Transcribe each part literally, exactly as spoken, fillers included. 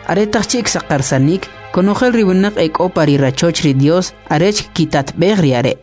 Aretachik sakarsanik, conojel ribunak eko pari rachochri Dios, arech kitat begriare.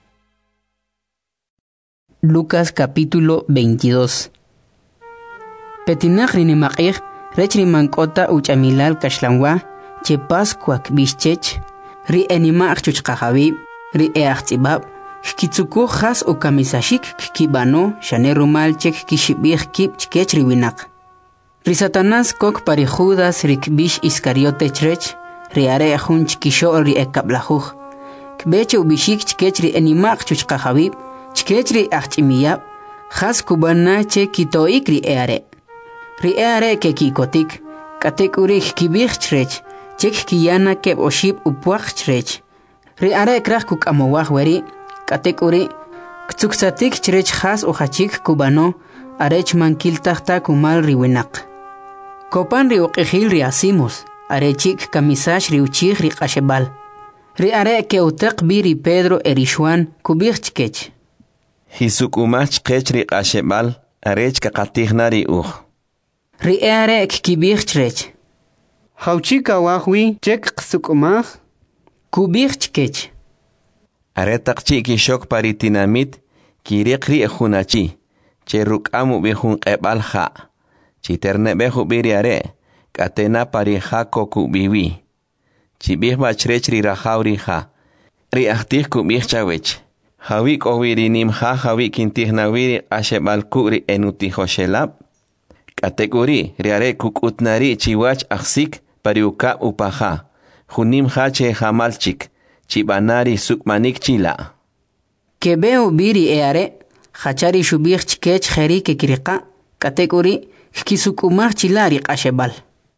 Lucas capítulo veintidós. Petinak rinimakir, rech rimankota uchamilal kashlamwa, che pascuac bischech, ri enimak chuchkahabib, ri eachtibab, kitsuku has o kamisashik kibano, shanerumal chek kishibir kip chkech riwinak. Ri Satanás kok pari Judas rikbish Iscariote chrech, ri are ajun chkisho ri ekablajuj. Kbeche ubishik chkech ri enimak chuchkahabib, chkech ri achimiyab, has kubana che kitoik ri eare. Ri eare ke kikotik, katek urik kibir chrech, chek kiyana keb oshib upuach chrech. Ri are krach kuk amowach weri, katek uri, ktsuksatik chrech has o hachik kubano, arech mankil tahta kumal riwinak. Kopan ri uqihil ri asimos, arechik kamisash ri uchich ri qashebal. Ri are ke utek biri Pedro erishwan kubir chkech. Hisuk umach chkech ri qashebal, arech kakatihna ri uj. Ri are kibir chrech. Hauchika wahwi chek qsukumach. Kubir chkech. Aretak chi kishok pari tinamit, kirik ri ejunachi, che rukamu bihun qebal ha. Chiterne behu biri are, katena pari hako kubiwi. Chibih bachrech ri rahauri ha. Ri ahtih kubih chawech. Hawik owiri nim ha hawik intih nawiri ashebal kuri enuti hoshelab. Kategori ri are kukutnari chiwach aksik pari uka upaha. Hunim ha che hamalchik. Chibanari sukmanik chila. Kebeo biri eare, hachari shubir chkech heri ke kirika, kategori kisukumar chilari qashebal.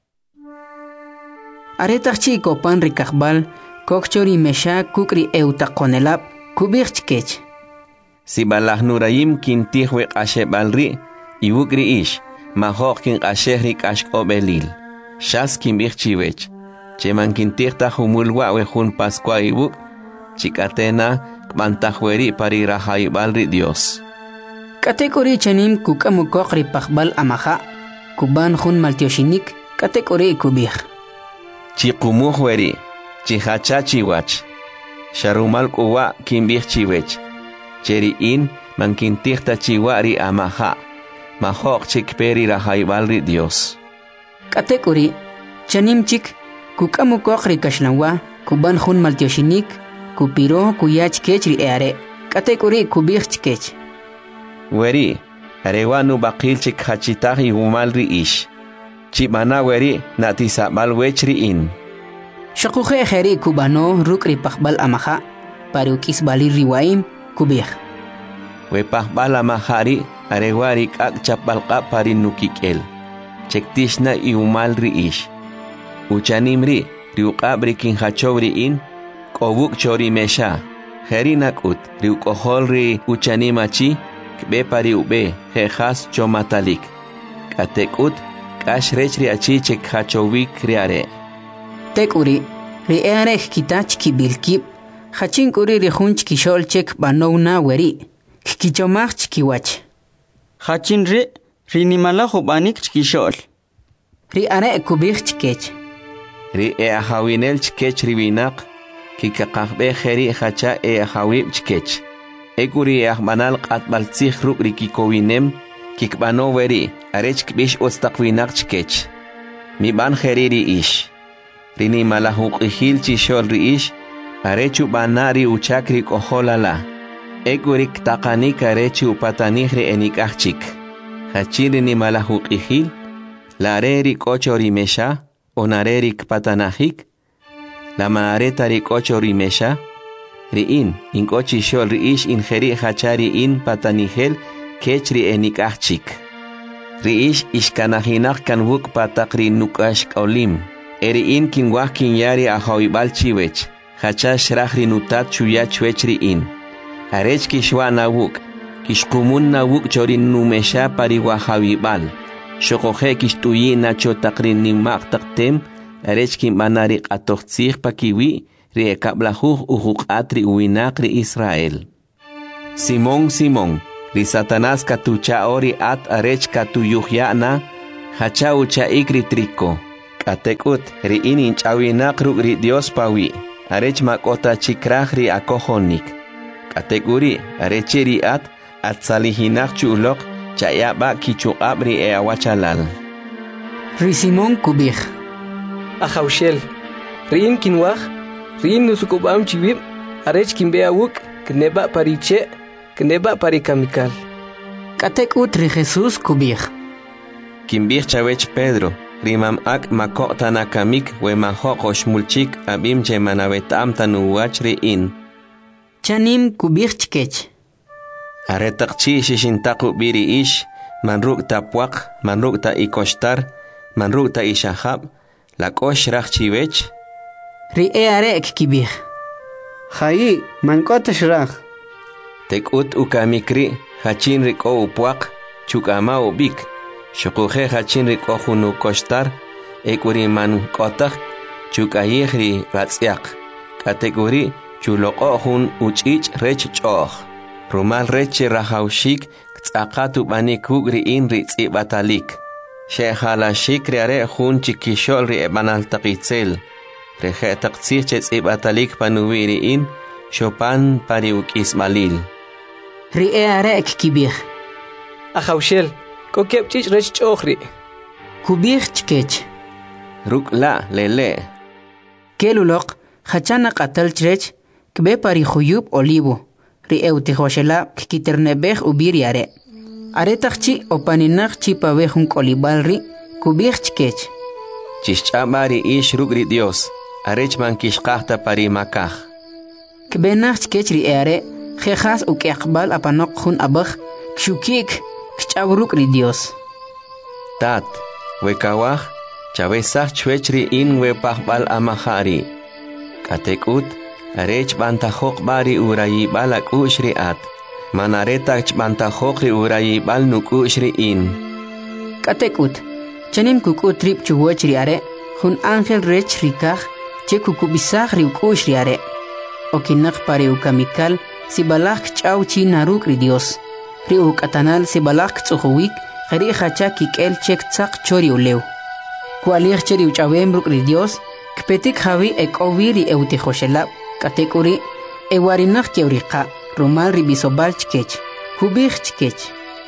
Aretach chiko pan rikakbal, kokchori mesha kukri eutakonelab, kubir chkech. Si balah nurayim kintihwe qashebal ri, iwukri ish, mahok kin qashehri kashk obelil. Shas kimbir chiwech. Cheman kintirta humulwa wejun pascua ibuk, chikatena kmantahueri pari rahaibalri Dios. Kategori chanim kukamukokri pakbal amaha, kuban hun maltioshinik, kategori kubir. Chikumuhueri, chihacha chiwach, sharumal kuwa kimbir chiwech, cheri in man kintirta chiwari amaha, mahok chikperi rahaibalri Dios. Kategori chanim chik, kukamukokri kashlawa, kuban hun maltioshinik, kupiro kuyach kechri eare, kategori kubir chkech. Weri, arewanu bakil chik hachitahi umalri ish. Chibana weri natisabal wechri in. Shakuhe heri kubano rukri pakbal amaha, parukis bali riwaim, kubir. We pakbal amahari, arewari kak chapalka parin nukikel. Chektishna iumalri ish. Uchanimri, riukabri kin hachobri in, kobuk chori mesha. Herinakut, riukoholri uchanimachi, kbe pari ube, hejas chomatalik. Katekut, kashrechri achi chek hachovik riare. Tekuri, riare kitach kibilkip, hachinkuri rihunch kishol chek banona weri, kichomach kiwach. Hachinri, rinimala hubanik chkishol. Riare kubir chkech. Ri e ahawinel chkech riwinak, kikakakbe heri hacha e ahawib chkech. Eguri e ahmanal qatbal tsih ruk rikikowinem, kikbano weri, arech kbish ostakwinak chkech. Mi ban heri ri ish. Rini malahuk ihil chishol ri ish, arechu banari uchakri koholala. Eguri ktakanik arechu patanihri enikachik. Hachiri ni malahuk ihil, la reri kochori mesha, onarerik patanahik, la maaretarik ocho rimesha, riin, in kochi shol riish in heri hachari in patanihel, kechri enikachik. Riish ishkanahinak kanwuk patakri nukash kaulim, eri in kinwak kinyari ahawibal chiwech, hachash rahri nutat chuya chwechri in. Arech kishwa nawuk, kishkumun nawuk chorin numesha pariwahawibal. Shokohe kishtuyi nacho takrin nimak taktem, arechki manari atochtzich pakiwi, ri ekablahuj uhuk atri uinak ri Israel. Simón, Simón, ri Satanás katucha ori at arech katuyuhyana, hacha ucha ikri triko. Katekut riin inchawinaq ruk ri Dios pawi. Arech makota chikraj ri akojonik. Katekuri areche ri at at salihinaq chulok chayaba kichuqab ri e awachalal. Ri Simón kubij. Ajaushel. Riin kinwaj. Riin nusukubam chiwib. Arech kimbea wuk. Kneba pariche. Kneba parikamikal. Katekut ri Jesús kubij. Kimbij chawech Pedro. Rimam ak makota nakamik we mahokosh mulchik abim che manavetam tanuwach riin. Chanim kubij chkech. Aretaqchi shishintaku biri ish. Manruk tapwaq. Manruk ta ikostar. Manruk ta ishahab. Lakosh rachchivech. Ri e arek kibij. Hayi, mankota shrach. Tekut ukamikri. Hachin riko upwaq. Chukama ubik. Shukuje hachin riko hunu kostar. Ekuri man kotak. Chukayihri ratsiak. Kategori chuloko hun uchich rech choch. Rumal reche rahaushik. Tzakatu banikuk riin ritzi batalik. Shehala shik riare hun chikishol ri ebanal takitzel. Reje taktsir chetzi batalik panuwi riin. Shopan pariuk ismalil. Ri e arek kibij. Ajaushel. Kokepchich rech chochri. Kubij chkech. Ruk la lele. Kelulok. Hachana qatal chrech. Kbe pari khuyub olivo. Ri eutihoshela kikiternebej ubir yare. Aretachchi opaninach chipabejun kolibalri. Kubij chkech. Chischamari ish ruk ri Dios. Arech man kishqahta pari makaj. Kbenach chkech ri eare. Jejas ukeaqbal apanok hun abaj. Kshukik. Kchabruk ri Dios. Tat. Wekawaj. Chavesach chwechri in we pahbal amahari. Katekut. Arech bantajok bari urayi balak ushri at. Manaretach bantajok ri urayi bal nuk ushri in. Katekut. Chanim kuku trip chuwech ri are. Hun angel rech rikaj. Che kukubisaj ri ukush ri are. Okinak pari ukamikal. Si balak chaw chi naruk ri Dios. Ri ukatanal si balak tsuhuwik. Geri hacha kikel chek tsak chori ulew. Kualir cheri uchawem ruk ri Dios. Kpetik hawi ek oviri eutihoshela. Katekuri ewarinaq kewriqa rumal ribisobal chkech kubij chkech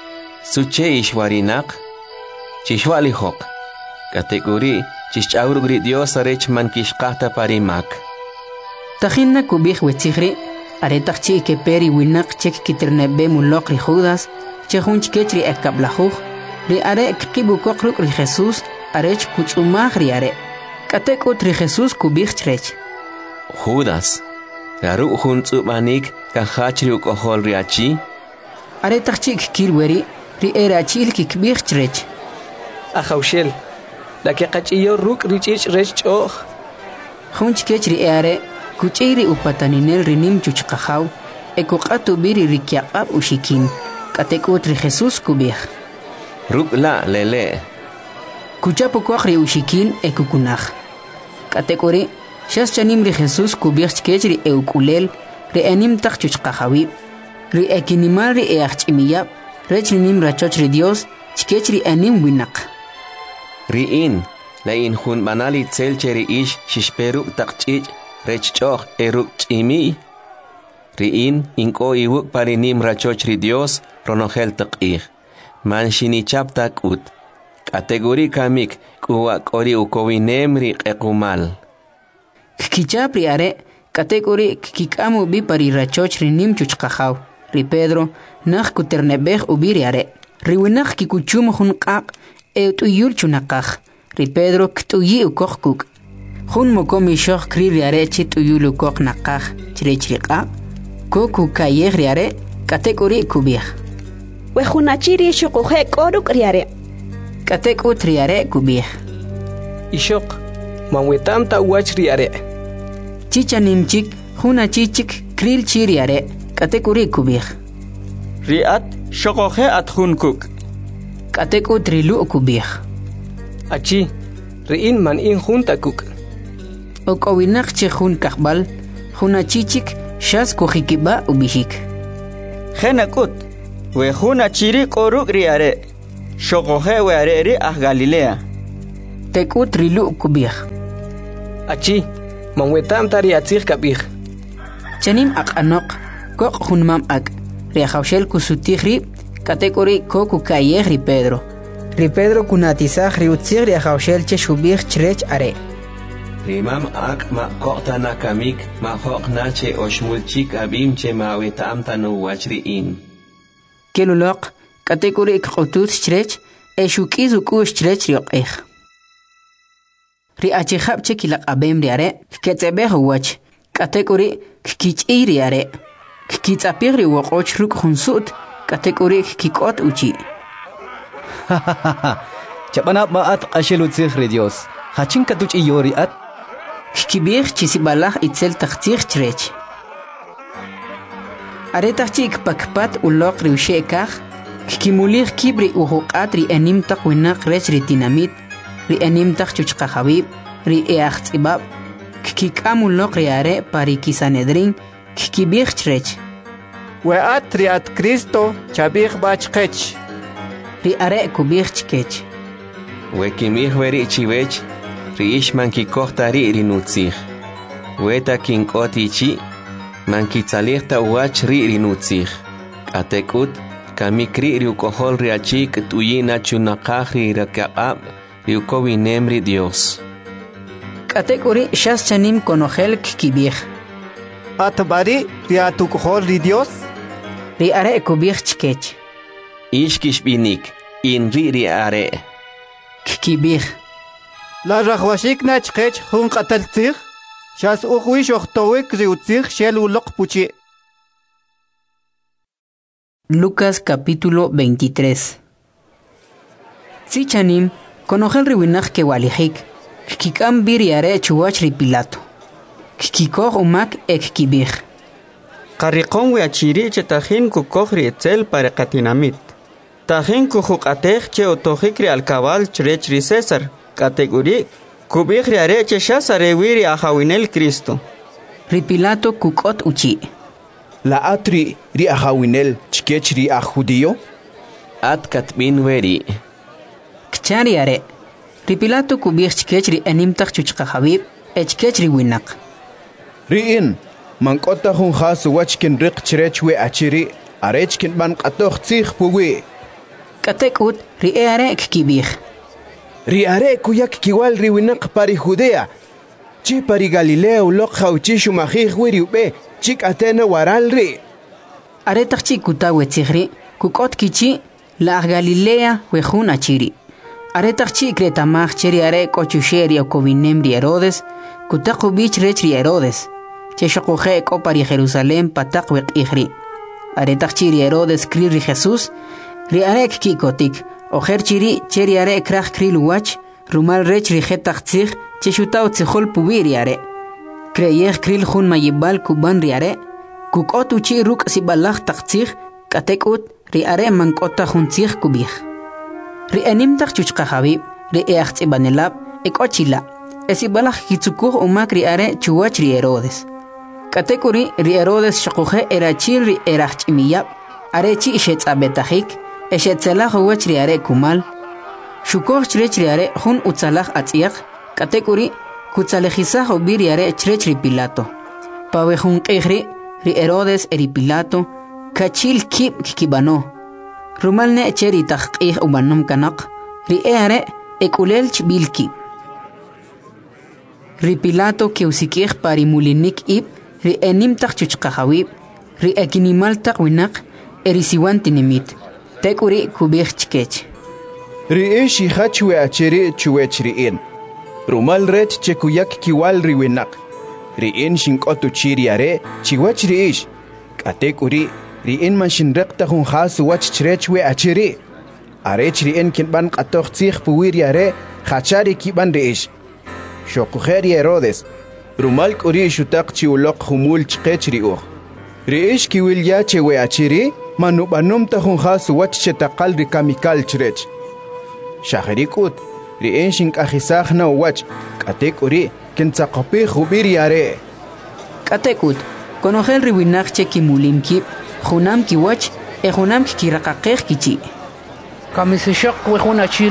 suche ishwarinaq chishwalihoq katekuri chichawrugri Dios arech man kishqahta parimak tajinna kubij wetzigri aretaqchi keperi winaq chek kiternebe muloq ri Judas chejun chkech ri ekablajuj ri are kibukoq ruk ri Jesús arech kutzumaj ri are katekut ri Jesús kubij chrech Judas. Garu hun tsubanik kahachri ukohol riachi. Aretachik kilweri ri erachil kikbich trech. Ajaushel. La que qachiyo ruk richich rech choch. Hunch kechri ere kuchiri upataninel rinim chuchqajaw ekoqatu biri rikyaqab ushikin. Katekut ri Jesús kubij. Ruk la lele. Kuchapo kwakri ushikin ekukunaj. Katekuri Shas chanim ri Jesús kubij chkechri eukulel ri anim taqchuch qahawi ri ekinimal ri eachimiyab rech nim rachoch ri Dios chkechri anim winaq ri in la in hun banali tselcheri ish shishperuk taqchich rech choch eruk chimi ri in inko iwuk parinim rachoch ri Dios ronogel taqih man shinichap takut kategori kamik kuwa kori ukowinem ri qequmal Kichap ri are kategori kikamu bi pari rachoch ri nim chuchqajaw ri Pedro naq kuternebej ubiri are ri winaq kikuchum hun qaq e tuyul chunaqaj ri Pedro ktuyi ukoqkuk hun mokomi shoq kri ri are chi tuyul ukoq naqaj chrichriqa koku kayej ri are kategori kubij we hunachiri shuquje koruk ri are katekut ri are kubij Ishok. Manwetam ta wach ri are. Chicha nimchik, huna chichik, kril chiri are, katekuri kubij. Riat, shokoje at hunkuk. Kateku trilu kubij. Achi, riin man in junta kuk. Okowinak che hun kakbal, huna chichik, shas kujikiba ubijik. Genakut, we huna chiri koruk ri are. Shokoje we are ri ah Galilea. tekut rilu kubih. Achi, manwetam tari atzir kabih. Chanim ak anok, kok hunmam ak, riahaushel kusutihri, katekuri koku kayeh ri Pedro. Ri Pedro kunatizah ri utzir riahaushel che shubih chrech are. Rimam ak ma kokta na kamik ma hok na che oshmulchik abim che ma wetam tanu wachriin. Kelulok, katekuri ikotut chrech, e shukiz ukush chrech riok ech. Ri achihab che kilak abem riare, ketzebeh wach, katekuri kich i riare, kich apir wok ochruk hunsut, katekuri kikot uchi. Chapanap maat qashel utzir ri Dios. Hachin katuch iyori at Kibir chisibalah itzel tachtich chrech. Aretachik pakpat ulok riushekach, kimulir kibri uhuqat ri enim taqwinak rech ri dinamit, ri enim taqchuchqahabib, ri eachtibab, kikam ulok riare pari kisanedrin, kibir chrech. Weat riat Cristo chabih bachkech. Ri are kubir chkech. Wekimih veri chivech, riish manki kohtari rinutzih. Weta kinkotichi, manki tzalihta uach ri rinutzih. Atekut, kamikri riukohol riachik tuyina chunakah ri rakaqab, riukowinem ri Dios. Katekuri shas chanim konogel kibir. Atbari riatukohol ri Dios. Ri are kubir chkech. Ishkish binik, in ri ri are. Kibir. La rahwashik na chkech hun qataltzig. Shas ukhwish ochtowik riutzig shel ulok puchi. Lucas capítulo veintitrés. Sichanim, konogel riwinach ke walihik, kikam biriare chuwach ri Pilato. Kikikoh umak ek kibir. Qarriqon we achiri chetahin kukoh ri etzel para qatinamit. Tahin kuhuqatej che otojik ri alkabal chrech ri César. Kategori kubih ri are che shasare wiri ahawinel Cristo. Ri Pilato kukot uchi. La atri ri ahawinel chkech ri ah judío? At katbin weri. Kchari are. Ri Pilato kubih chkech ri enimtaq chuchqahabib, echkech ri winak. Ri in, mankota hun khas wachkin riq chrech we achiri, arechkin man qatoh tzig puwi. Katekut ri e are kibih. Ri are kuyak kiwal ri winak pari Judea. Chi pari Galilea ulok khawchi shumahih wiri ube, chik atena waral ri. Are takchi kutawe tzigri, kukot kichi la Galilea wejun achiri. Are takchi kretamach cheri are kochusheri o kovinem ri Herodes, kutaku bich rech ri Herodes. Che shokuhe ko pari Jerusalem patak wek ihri. Are takchi ri Herodes kri ri Jesus, ri are kikotik. Ojer chiri cheri are krach kril wach, rumal rech rijetach tzig, cheshutao tzihol pubiri are. Kreyech kril jun mayibal kuban riare, kukot uchi ruk sibalach tak tzig, katekut ri are mankota jun tzig kubih. Ri enimtach chuchqahabib, ri each ibanelab, ek ochila, esibalach kitsukuh umak ri are chuwach ri Herodes. Katekuri ri Herodes shakuhe erachil ri erach imiyab, are chi ishetz abetajik, eshetzelach uwach ri are kumal, shukoh chrech ri are jun utzalach atziach, katekuri kutzalejizach ubir ri are chrech ri Pilato. Pawe jun qihri ri Herodes eri Pilato, kachil kib kikibano. Rumalne echeri taqqih ubanom kanak, ri e are ekulel chbilki. Ri Pilato ke usikih pari mulinik ib, ri enim taq chuchqahawib, ri ekinimal taq winak, eri siwan tinimit. Tekuri kubih chkech. Ri ishi hachwe achiri chuwech ri in. Rumal rech chekuyak kiwal ri winak. Ri in shinkotu chiri are chiwach ri ish. Katekuri ri in man shinrekta hun khasu wach chrechwe achiri. Arech ri in kinban qatoh tzig puwiri are khachari kiban ri ish. Shokuheri Herodes. Rumal kuri shutak chiulok humul chkech ri uch. Ri ish kiwil ya chewe achiri. Manu banum tahun khas wach chetakal ri kamikal chrech. Shahrikut ri enshin kahisach na wach katek uri kintzaqapi khubiri are. Katekut konogel ri winach che kimulim ki khunam ki wach e khunam ki raqaqeh kichi. Kamisishaq we khuna chiri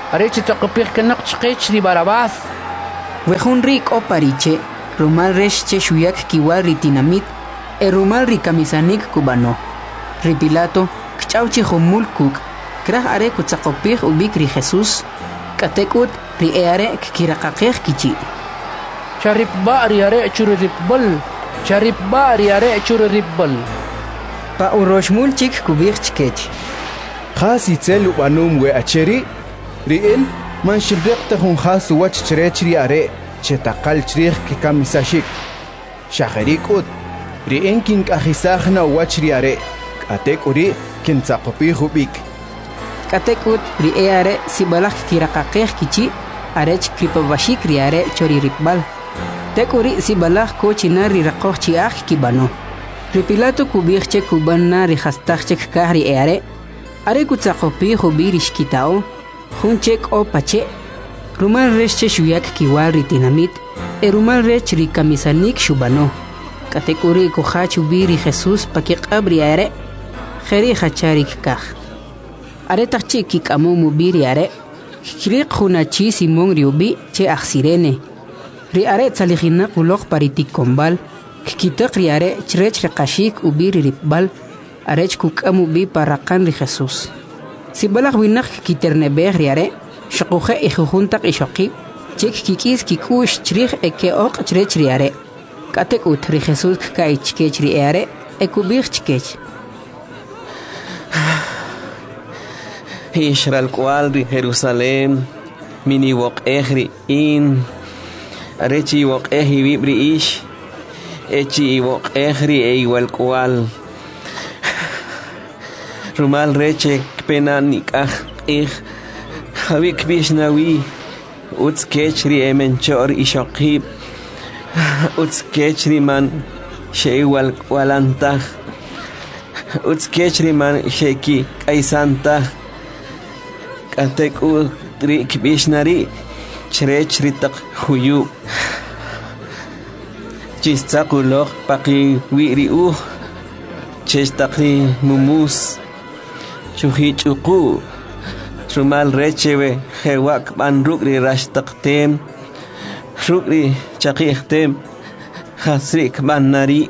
Arechi taqapih kanak chqech ri Barabás. Wejun rik o pariche, rumal resh che shuyak kiwal ritinamit, e rumal rikamisanik kubano. Ripilato, kchauchi humul kuk, kraj are kutzakopih ubik ri Jesús, katekut ri eare kirakakeh kichi. Charip ba ri are churripbal, charip ba ri are churripbal. Pa uroshmul chik kubir chkech. Khasi tselu banum we acheri, riin man shibdek tahun khas wach cherechri are, chetakal chrich kikamisashik. Shacherikut, riin kin kahisachna wachri are, katek uri kin tsakopi hubik. Katekut ri eare sibalak kirakakeh kichi, arech kripabashik ri are chori ripbal. Tekuri sibalak ko chinar ri rakoh chiach kibano. Ripilato kubirche kubana ri hastachek kahri eare, are kutsakopi hubirish kitao, hunchek o pache, rumal reche shuyak kiwal ritinamit, e rumal rech ri kamisanik shubano. Katekuri kuhachu biri Jesús pakik abri eare, jeri hacharik kah. Are tachi kik amu biri are, kirik hunachi simon riubi che aksirene. Ri are tsalihina kulok paritik kombal, kikitak ri are chrech rekashik ubiri ripbal, arech kuk amu bi parakan ri Jesús. Si balak winak kiternebeh ri are, shakuhe ihuhuntak ishokib, chik kikis kikush chrich eke ok chrech ri are. Katek ut ri Jesús kai chkech ri are, ekubir chkech. Ishral cual ri Jerusalem, mini wok ehri in, arechi wok ehi vibri ish, echi wok ehri e igual cual. Rumal reche pena nikah ich, havik bishnawi, uts kechri emenchor ishokib, uts kechri man she igual cualantah, uts kechri man sheki kaisantah. Katek u ri kibishnari chrech ritak huyu chistakulok paki wiri u chestakri mumus chuhi chuku rumal rechewe hewak ban rukri rashtaktem rukri chakihtem hasrik banari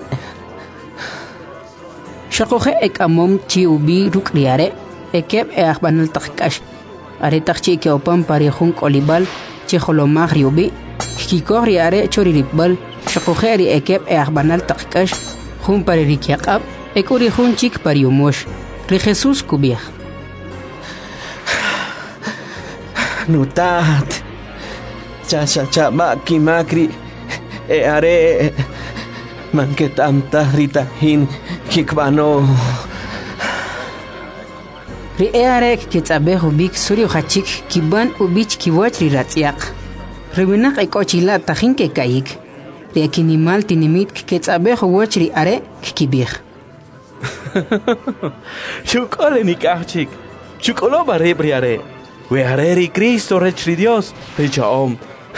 Shakohe ek amom chi ubi rukriare ekeb e akbanal takkash. Are takchi ke opan parihun kolibal che holomag riubi kikor ri are chori ripbal shakohe ri ekeb e akbanal takkash hun pare rikiaqab ekuri hun chik pariumosh ri Jesús kubih. Nutat cha cha cha maki makri e are manketamta rita hin kikbano. Ri earek kitsabehu bik suri hachik kiban ubich kiwach ri ratsiaq. Riwinak ikochila tahin ke kayik. Ri akinimal tinimit kitsabehu wach ri are kikibih. Shukole nikachik. Shukolo bare briare. We are ri Cristo rech ri Dios. Pecha om.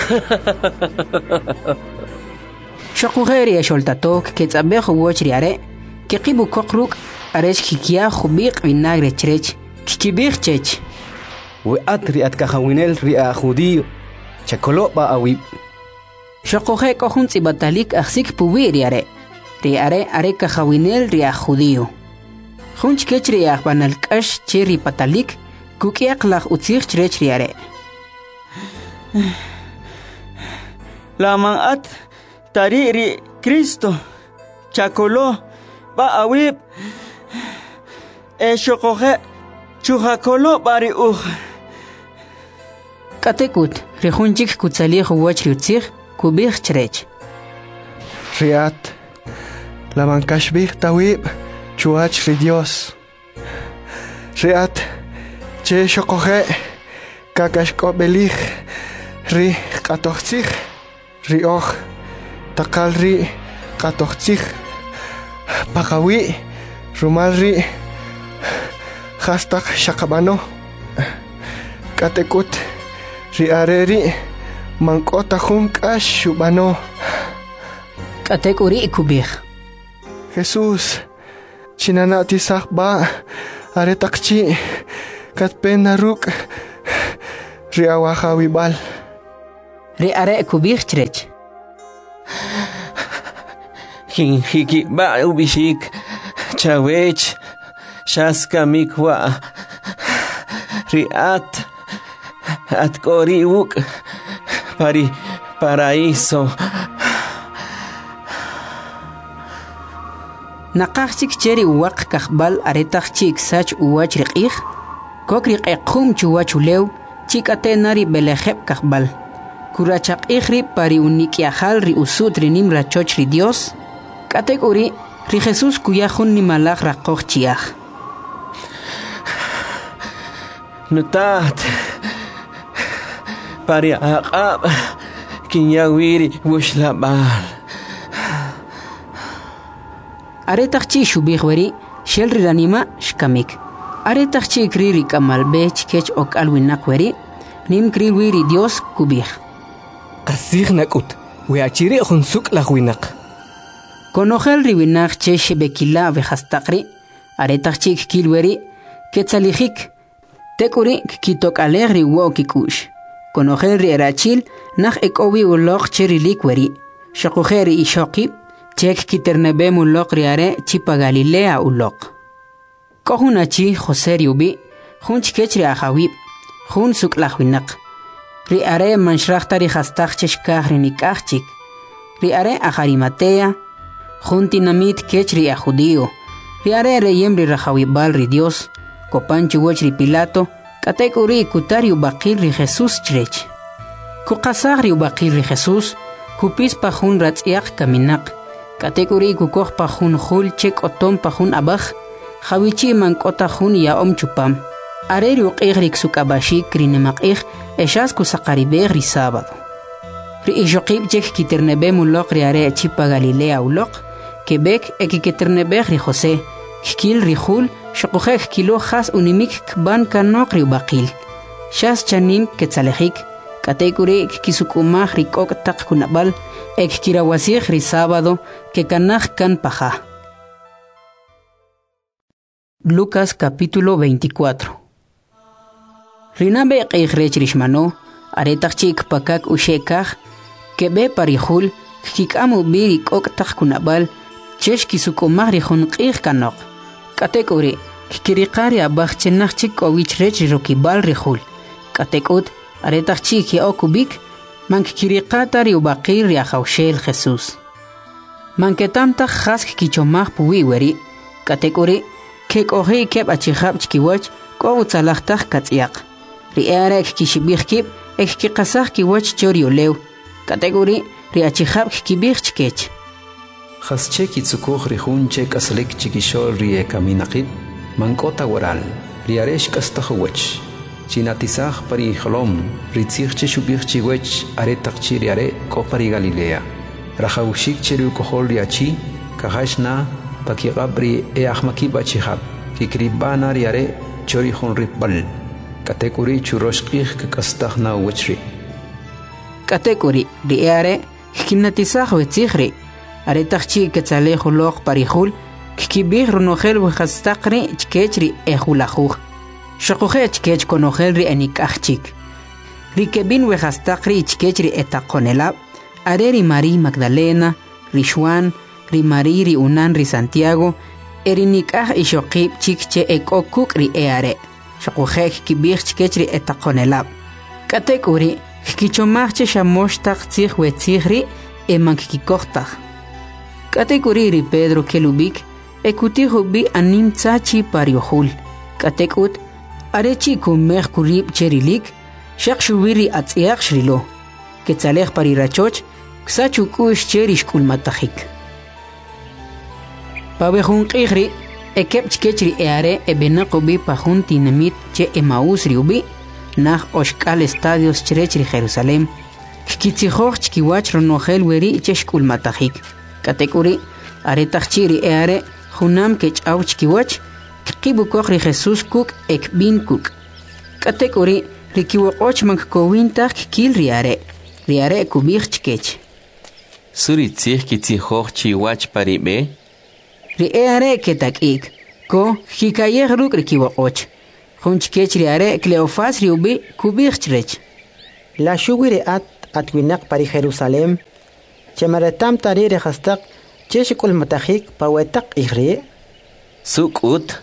Shakugeri esholtatok kitsabehu wach ri are kikibu kokruk aresh kikia khubik vinagre chrech. Kikibir chech. We at riat kahawinel ria judío. Chakolo ba awib. Shakohe kohun tsibatalik aksik puwi riare. Riare are kahawinel ria judío. Hunch kech ria banal kash cheri patalik. Kukiak lach utsir chrech riare. Lamang at tari ri Cristo. Chakolo ba awib. E shakohe Chuhakolo bari uj. Katekut, rejunchik kutsalich wach riutzich, kubich chrech. Riat, la mankashbich tawib, chuach ri Dios. Riat, che shokohe, kakashko belich, ri katochzich, ri och, takal ri katochzich, pakawi, rumal ri, hashtag shakabano katekut riareri mankota junkash shubano katekuri ikubih Jesús chinanati sakba aretakchi katpena ruk riawa hawibal. Ri are kubich trech. Hin hiki ba ubishik chawech shaska mikwa riat at kori uk pari paraíso. Naqachik cheri uwaq kakbal aretaq chik sach uwach riqih. Kokri qequm chuwach ulew chikate nari belejeb kakbal. Kurachaq ihri pari unikiajal ri usut rinim rachoch ri Dios. Katek uri ri Jesús kuyajun ni malaj raqoj chiaj. Nutat pari aqab kinyawiri wushlabal. Aretaq chi shubih weri shel ri ranima shkamik. Aretaq chi kriri kamal bech kech ok alwinak weri nim kri wiri Dios kubih. Qasig nakut weachiri khunsuk lagwinak. Konojel riwinak che shebekila vejastaqri aretaq chi kilweri ketzalijik tekuri kitok alegri wo kikush. Konojel ri erachil nach ekowi ulog cherilik weri shaqujeri ishoqib chek kiternebe mulok riare chipa Galilea ulok. Kohunachi Jose riubi junch kechri ahawib jun suk lagwinak. Ri are manshrachtari hastaq cheshkah rinikachik. Ri are aharimatea juntinamit kechri a judío. Ri are reyem ri rahawibal ri Dios. Kopanchu woch ri Pilato katekuri kutari ubaqil ri Jesús chrech. Kukasag ri ubaqil ri Jesús kupis pa jun ratziak kaminak. Katekuri kukoj pa jun jul chek otom pa jun abaj. Jawichi mankota jun ya om chupam. Areri uqih ri ksukabashik rinemaqih eshas kusaqaribeh ri sábado. Ri ishoqib chek kiternebe mulok ri are chipa Galilea ulok. Quebec ekiketernebeh ri José. Kikil ri jul shokujek kilo has unimik kban kanok ri ubaqil. Shas chanim ketzalejik. Katekuri kisukumah ri kok tak kunabal. Ek kirawasij ri sábado que kanaj kan paja. Lucas capítulo veinticuatro. Rinabe qeijrech rishmano, aretaq chik pakak ushekaj, kebe parihul, kikamu biri kok tak kunabal, chesh kisukumah rihun qeij kanok. Katekuri, kikiriqari abaj chenaj chik owich rech rokibal rihul. Katekut, aretaq chik ya okubik, man kikiriqata ri ubaqir ri ajawshel Jesús. Man ketamtaj jask kichomaj puwi weri, katekuri, kek ohi keb achihab chkiwach, ko utzalajtaj katziaq. Ri erek kishibih kib, ek kikasaj kiwach chori olew. Kategori ri achihab kibih chkech. Jasche kitsukuj ri jun chek aslik chikishol ri ekaminaqib, mankota waral, ri aresh kastajwach. Chinatisaj pari jolom, ri tzij chishubih chiwech aretaq chi ri are ko pari Galilea. Rajawshik cheri kohol ri achi, kahashna pakiqab ri e ahmakib achihab, kikribana ri are chori jun ripbal. Katekuri churoshqih kakastajna wechri. Katekuri ri are kinatisaj wetzihri. Aretaq chi ketzalejo lok parihul, kikibih runojel wejastaqri chkechri ejulajuj. Shokuje chkech konojel ri enikachchik. Ri kebin wejastaqri chkechri etaqonelab, are ri Mari Magdalena, ri Juan, ri Mari ri Unan ri Santiago, erinikaj ishoqib chikche ekokuk ri eare. Shokujek kibih chkechri etaqonelab. Katekuri kichomajche shamoshtaq tzij wetzihri eman kikojtaj. Katekuri ri Pedro kelubik ekutijo bi anim tzachi pariohul. Katekut arechi kumej kurib cherilik shaq shubiri atziaq shrilo. Ketzalej parirachoch ksachukush cherish kulmatajik. Pabejun qihri ekeb chkechri eare ebenaqobi pajun tinamit che Emaús riubi nach oshkal estadios chrechri Jerusalem. Kitzijoj chkiwach ronojel weri cheshkul matajik. Katekuri aretaq chiri eare junam kech'aw chkiwach kibukoj ri Jesús kuk ekbin kuk. Katekuri rikiwoqoch mankowintaj kil riare. Riare kubij chkech. Suri tzij kitzijoj chiwach paribe. Ri eare ketakik ko hikayej ruk rikiwoqoch. Junchkech riare Cleofas riubi kubirchrech. La shugiri at atwinak pari Jerusalem. Chemaratam tari rehastak cheshikul matahik pawetak ihri. Sukut.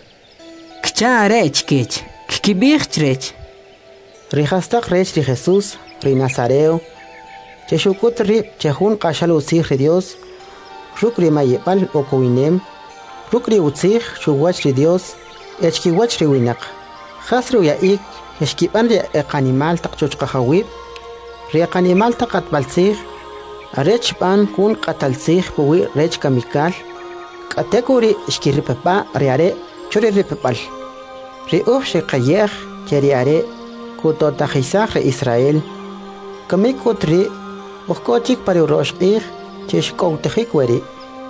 Kchare chkech. Kibirchrech. Rihastak rech ri Jesús, ri Nazareo. Cheshukut ri chehun qashal usih ri Dios. Rukri mayepal okowinem. Rukri utsih shuwach ri Dios. Echkiwach ri winak. Khasru ya ik eshkipan ri animal taqchochqahawib. Ri animal taqatbalsih. Arech pan kun qatalsih puwi rech kamikal. Katekuri eshkiripapa riare churi ripapal. Ri uh shikayeh cheriare kutotajisah ri Israel. Kamikutri ukochik pari uroshqih cheshkowtejik weri.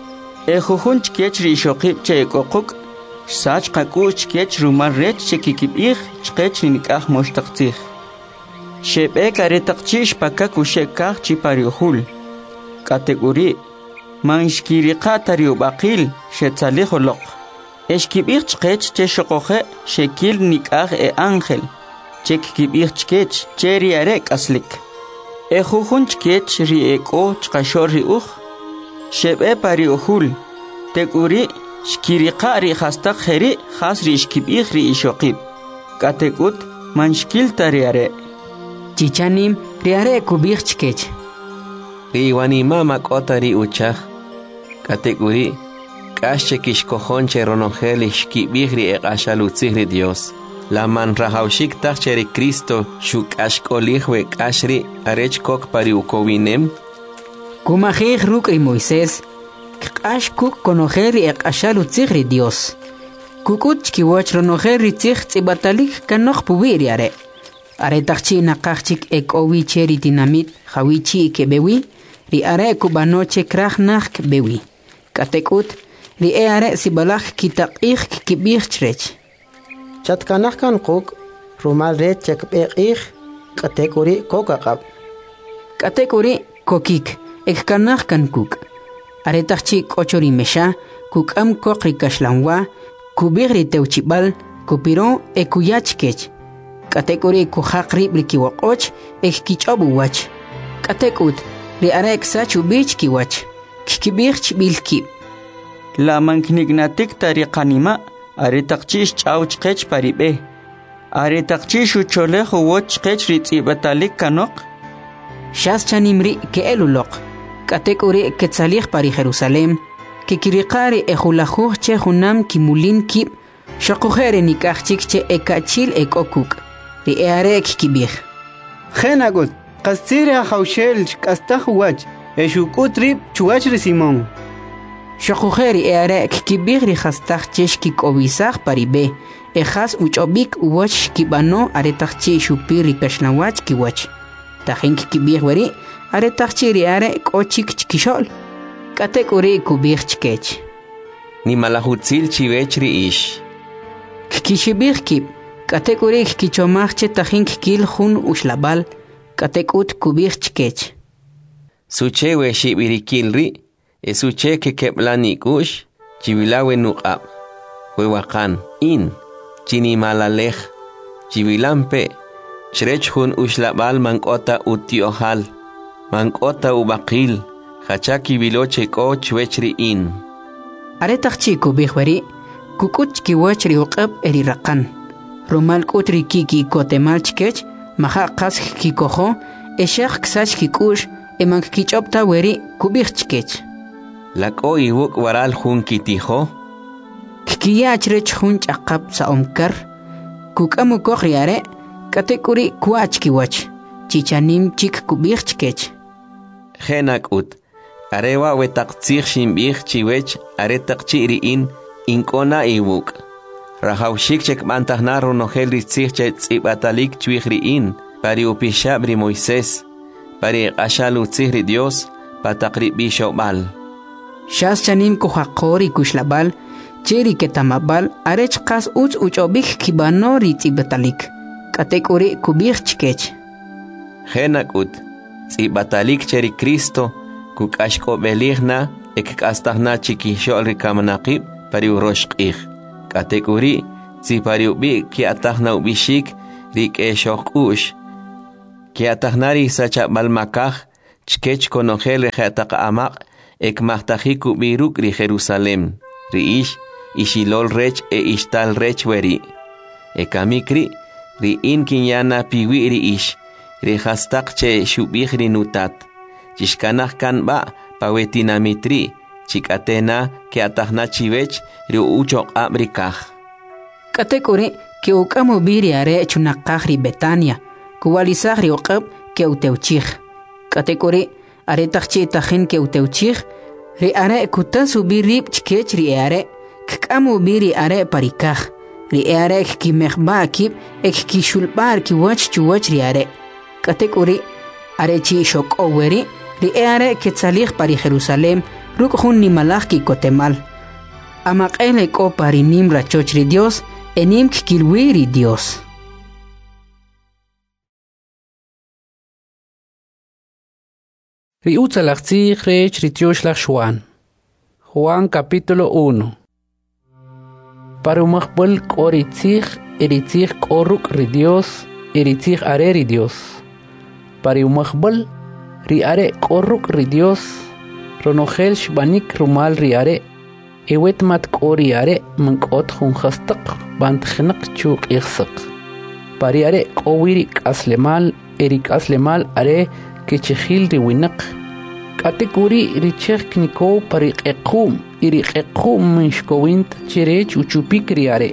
Ejujun chkech ri shoqib chekokuk. Sach qakuch kech rumar rech chekikibih chkech nikah moshtaqtih. Shebe karetaqchish pakaku shekah chipariuhul. Kategori manshkiri qatariu baqil shetsaliholoq. Eshkibih chkech cheshoqoje shekil nikah e ángel. Chekikibih chkech cheri arek aslik. Ejujun chkech ri eko chqashor ri uj. Shebe pariuhul. Teguri Shkiriqa ri hastaq kheri khas ri ishkibih ri ishoqib. Katekut manshkil tariare. Chichanim riare kubih chkech. Ri wanima makota ri uchah. Katekuri kashe kishkohonche ronogel ishkibih ri eqashalutzih ri Dios. La man rahaushik tachche ri Cristo shuk ashkolihwe kashri arech kok pari ukowinem. Kumajih ruk ri Moisés. K'ash kuk konojer y aqashalu tzigri Dios. Kukut chkiwach ronojer y tzig tzibatalik kanoj pubiri are. Are tachchi naqachik ek owi cheri dinamit hawichi ke bewi. Ri are kubanoche krach nach bewi. Katekut ri e are sibalach kitaqih kibih chrech. Chatkanach kan kuk rumal red chekbekih katekuri kokaqab. Katekuri kokik ek kanach kan kuk. Aretachchi kochori mesha, kukam kokri kashlanwa, kubigri teuchibal, kupiro e kuyachkech. Katekuri kuhakri brikiwakoch, e kichobu wach. Katekut, ri arek sachu bich kiwach, kikibich bilki. La manknignatik tariqanima, aretachchish chauchkech paribe. Aretachchish ucholejo wochkech ritzibatalik kanok. Shas chanimri ke elulok. Katekuri ketzalih pari Jerusalem, que kirikari ejulajuj che junam kimulin kib, shokujere nikachik che ekachil ekokuk, ri earek kibih. Genagut, kastire haushel kastahuach, eshukut rib chuach ri Simón. Shokujeri earek kibih ri hastach cheshki kobisach pari be, ejas uchobik uwach kibano aretachchi shupiri kashnawach kiwach. Tajink kibih weri, are tachiri are kochik chkishol. Katekuri kubich chkech. Ni malahutzil chivechri ish. Kikishibich kib. Katekuri kichomachche tajink kil hun ushlabal. Katekut kubich chkech. Suche we shibirikilri. E suche ke keplani kush. Chivilawe nuqab. Huewakan in. Chini malalej. Chivilampe. Shrech hun ushlabal mankota utiohal. Mankota ubaqil, hachaki biloche ko chwechri in. Aretachchi kubihwari, kukuch kiwachri uqab eri raqan. Rumal kutri kiki kotemal chkech, maha qas kikojo, eshaq ksach kikush, emank kichopta weri kubih chkech. Lako iwuk waral hun kitijo? Kikiyachrech hun chaqab sa omkar, kukamu kohriare, katekuri kuach kiwach, chichanim chik kubih chkech. Genak ut, arewa wetaqtzih shimbih chiwech, aretaqchiri in, inkona iwuk. Rahaushik chek mantahna ronogel ritzih chet tsibatalik chwihri in, pari upishabri Moisés, pari qashalu tzihri Dios, pataqri bishobal. Shas chanim kuhaqori kushlabal, cheri ketamabal, arech qas uch uchobik kibano ritzibatalik. Katekuri kubih chkech. Genak ut, tsibatalik cheri Cristo, kukashko beligna, ek kastahna chikishol rikamanaqib, pari uroshqih. Katekuri, si pariubi ki atahna ubishik rik e shokush ki atahnari sacha balmakaj chkech konogel rejatak amaq ek mahtajiku biruk ri Jerusalem ri ish ishilol rech e ishtal rech weri e kamikri ri in kinyana piwi ri ish ri hastak che shubih ri nutat chishkanaj kan ba pawetinamitri chikatena ke atahna chivech ri uchok abrikaj katekore ke ukamo biri are chunaqaj ri Betania kuwalisaj ri uqab ke uteuchij katekore are tachchi tajen ke uteuchij ri are kutasu birib chkech ri are kamo biri are parikaj ri are ki mehba kib ek ki shulbar ki wach chuwach ri are katekore are chi shok oweri ri are ke tsalij pari Jerusalem ruk hun ni malaj ki kotemal amaqele ko pari nim rachoch ri Dios enim kilwi ri Dios. Ri utzalachtzij rech ri tioxlach Juan. Juan capítulo uno. Parumachbol koritzij eritzij koruk ri Dios eritzij are ri Dios. Parumachbol ri are koruk ri Dios ronogel shbanik rumal ri are ewet mat kori are mankot hun khastaq bant khnaq chuq ikhsaq. Pari are kowiri aslemal erik aslemal are kechihil ri winaq katekuri richek niko pari qequm iri qequm minshkowint chirech uchupik ri are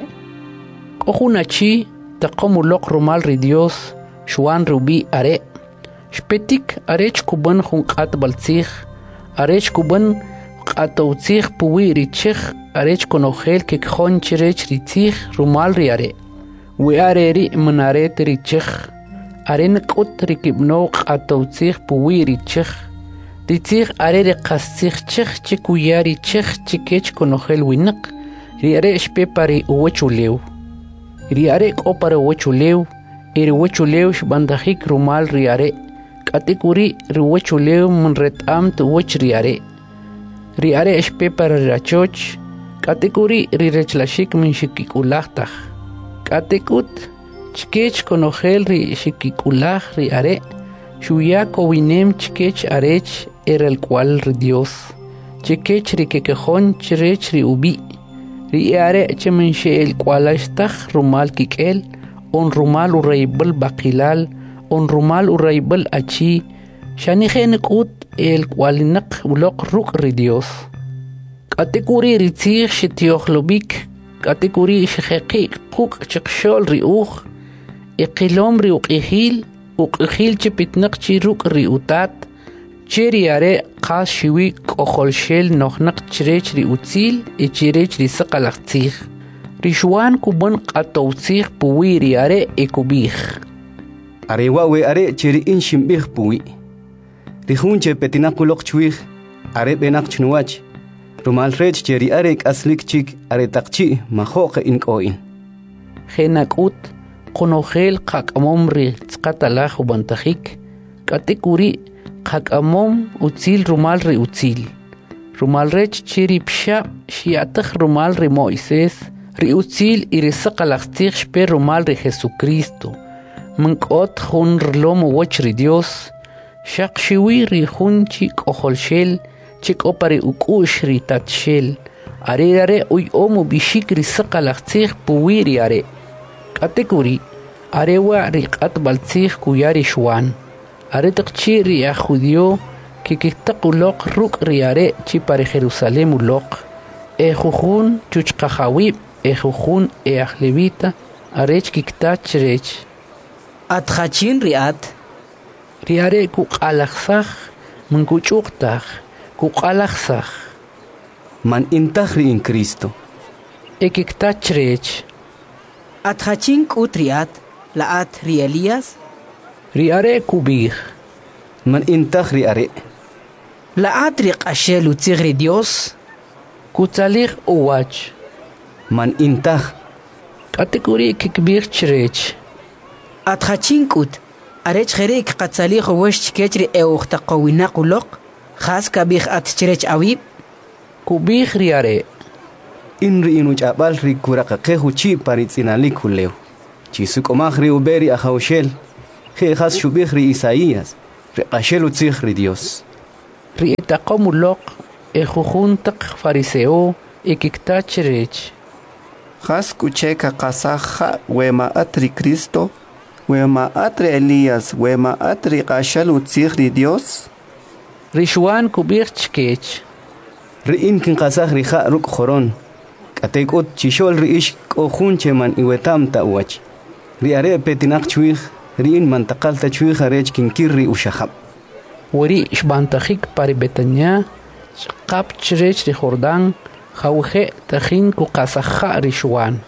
kohunachi taqomu loq rumal ri Dios shwan rubi are shpetik arech kuban hun qat baltzij arech kuban qatowtzij puwi richech arech konogel kekjon chirech ritzij rumal ri are we are ri manaret richech aren qut rikibno qatowtzij puwi richech ritzij are ri qastzij chech chikuyari chech chikech konogel winaq ri are shpe pari uwachulew ri are ko para uwachulew iri uwachulew shbandajik rumal ri are katikuri ri uwachulew munretam tu uwach ri are ri are shpe para rachoch katikuri ri rechlashik min shikikulajtaj katikut chkech konogel ri shikikulaj ri are shuya kowinem chkech arech era el cual ri Dios chkech ri kekejon chirech ri ubi ri are chemenche el cual ashtaj rumal kikel on rumal uraybel baqilal on rumal uraybel achi shanijen kut el cual naq uloq ruk ri Dios katikuri ri tzij shitiohlobik katikuri shjeqi quk chqshol ri uj iqilom ri uqihil uqihil chipitnaq chi ruk ri utat chiri are qas shiwi qoholshel nohnaq chirech ri utzil e chirech ri saqalaqtzij ri shwan kuban qatowtzij puwi ri are e kubij are wawe are chiri in shimbij puwi ri hunche petinaquloq chwij are benaq chnuwach rumal rech chiri are aslik chik are taqchi majoq in qoin genakut qonogel qaqamom ri tsqatalaj ubantajik katikuri qaqamom utzil rumal ri utzil rumal rech chiri psha shiataj rumal ri Moisés ri utzil iri saqalaqtzij shpe rumal ri Jesucristo mankot jun rlom wach ri Dios shaqshiwi ri jun chi qoholshel chikopari ukush ri tatshel are are uy omu bishik ri saqalaqtzij puwi ri are katikuri are wa ri qat baltzij kuyari shwan are taqchi ri a judio que kitaquloq ruk ri are chi pari Jerusalem uloq e jujun chuchqajawi e jujun e ahlevita arech kiktach rech atjachin riat ri are ku qalaxsaj munkuchuqtaj ku qalaxsaj man intaj ri in Cristo e kiktach rech atjachin kutriat laat ri Elías ri are kubij man intaj ri are laat ri qashel utzig ri Dios kutzalij uwach man intaj katikuri kikbij chirech atjachin kut arech kherek qatzalij uwash chkechri e ukhta qawina quloq khas kabij at chirech awib kubij ri are inri inu chabal ri kuraka kehu chi paritzinali kuleo chisukomaj ri uberi ajaushel je has shubih ri Isaías ri qashel utzih ri Dios ri itaqomulok ejujuntaq fariseo ikiktachrech has kucheka qasaja wema atri Cristo wema atri Elías wema atri qashel utzih ri Dios Rishwan kubir chkech Ri'in kin qasaj rija ruk khoron katekot chishol riish qojun cheman iwetam ta'wach riare petinaq chwij ri'in mantaqal ta chwij arech kin kirri ushahab wari shbantakhik pari betanya qap chrech ri Jordan khawje tajin ku qasaja Rishwan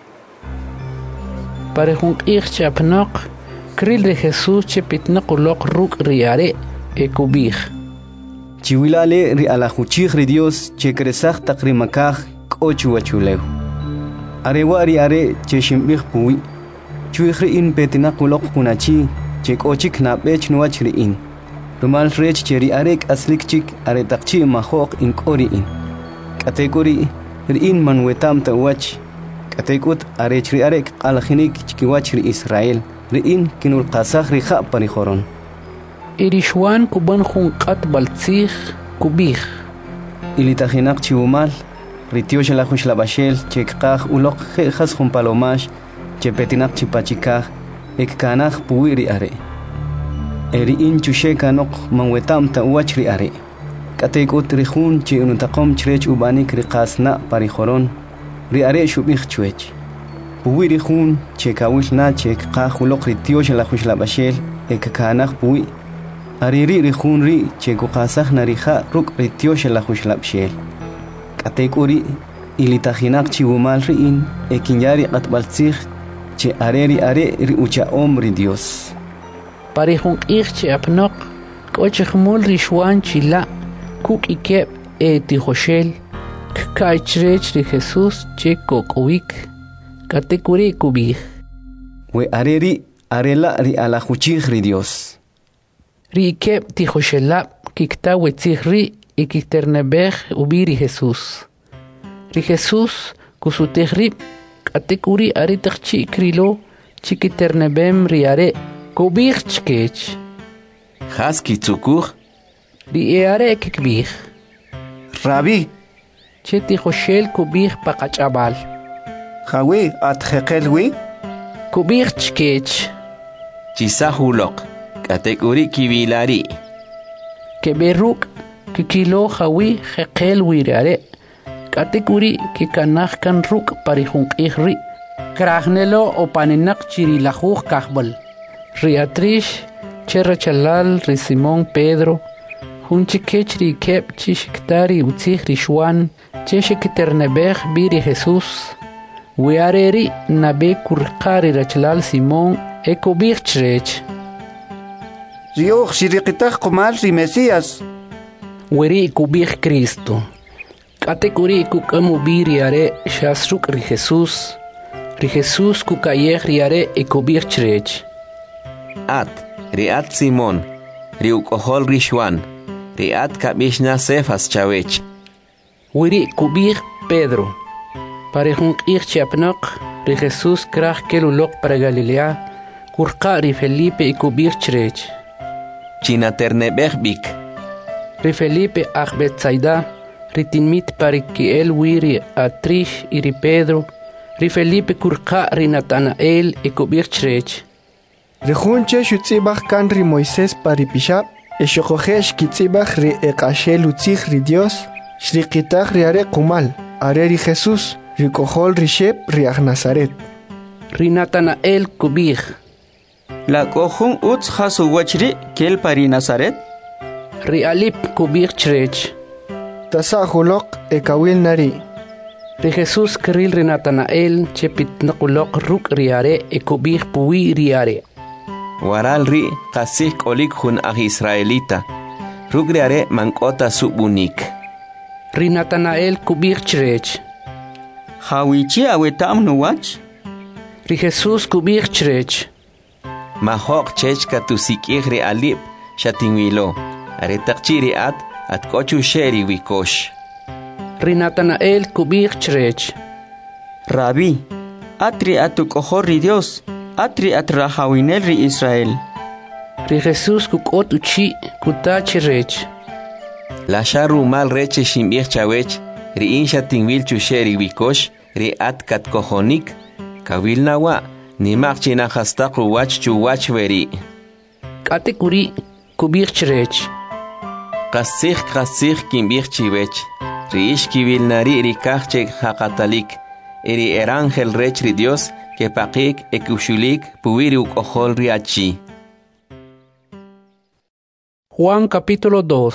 pare jun ich chapnoq kril de Jesús chepitnaq loq ruk riare ekubij Chiwilale ri alajuchij ri Dios che kresaj taqrimakaj k'ochu wachuleu. Arewa ri are che shimbij puwi. Chwij ri in petinaq uloq kunachi che k'ochik nab'ech nuwach ri in. Rumal rech che ri are k'aslik chik are taqchi majoq in k'o ri in. K'atekuri ri in manwetam ta'wach. K'atekut arech ri are k'alajinik chkiwach ri Israel. Ri in kinul qasaj ri ja pari joron. Irishwan kuban junqat baltzig kubij Ilitajinak chiumal ritiosh la jush la bashel chekqaj uloq khas jun palomash chepetinak chipachikaj ekkanaj puwiri are Eri in chusheka noq manwetam ta wachri are Katekut rijun chi unutaqom chrech ubanik riqasna parijoron ri are shubij chwech Puwiri jun chekawil na chekqaj uloq ritiosh la jush la bashel ekkanaj puwi Ariri rijun ri cheko qasaj narija ruk ritiosh la jushlabshel Katekuri ilitajinak chiwumal ri in ekinyari qatbaltzig che areri are ri ucha omri Dios Parejun ich che apnoq kochmul Rishwan chila kuk ikeb e tijoshel kkaichrech ri Jesús che kokowik Katekuri kubij We areri arela ri ala juchig ri Dios Rikeb tijoshelab kikta wetzihri ikiternebej ubiri Jesús. Ri Jesús kusutejri katekuri aritachchi krilo chikiternebem riare kubij chkech. Haski tzukur Ri eare kikbij. Rabi Che tijoshel kubij pakachabal. Jawi atjekelwi Kubij chkech. Chisahulok Katekuri kibilari Keberuk kikilo jawi jekel wirare Katekuri kikanaj kan ruk parijunk ihri Kragnelo opaninak chirilajuj kajbal Riatrish cherrachalal ri Simón Pedro Hunchikech ri kep chishiktari utzih Rishwan cheshikiternebej biri Jesús Wiareri nabe kurqari rachalal Simón ekobij chrech Rioch shiriqitaj qomal ri Mesías Weri kubij Cristo Katekuri kukamu biri are shasruk ri Jesús Ri Jesús kukayej riare ekubij chrech At riat Simón riukohol Rishwan riat kabishna Cefas chawech Weri kubij Pedro Parejun ich chapnoq ri Jesús kraj kelulok para Galilea kurqa ri Felipe ekubij chrech China ternebejbik Ri Felipe Betsaida ritinmit parikiel wiri atrish iri Pedro Ri Felipe kurqa ri Natanael ekubij chrech Rijun che shutzibaj kan ri Moisés paripishab eshokojesh kitzibaj ri eqashel utzij ri Dios shriqitaj ri are kumal are ri Jesús ri kohol ri shep ri aj Nazaret Ri Natanael kubij La kohun utz hasu wachri kel pari Nazaret Ri Alip kubij chrech Tasa hulok ekawil nari Ri Jesús kril ri Natanael chepitnakulok ruk riare ekubij puwi riare Waral ri qasih kolik hun aj Israelita ruk riare mankota subunik Ri Natanael kubij chrech Hawichi awetam nuwach Ri Jesús kubij chrech Mahok chechka tusikij ri Alip shatinwilo are taqchi ri at at kochu sheri wikosh ri Natanael kubik chrech. Rabí, atri atukojo ri Dios, atri atrahawinel ri Israel. Ri Jesús kukot uchi kuta chrech. La sharu mal reche shimbich chawech, ri insha tingwil chusheri wikosh, ri at kat kohonik, kawil nawa, ni makchina hastaq wach chu wach veri. Kate kuri kubik chrech. Qasih qasih kimbich chiwech, ri ish kiwil nari ri kachek hakatalik, eri erangel rech ri Dios, que pakik ekushulik puwiri ukohol ri achi. Juan capítulo dos.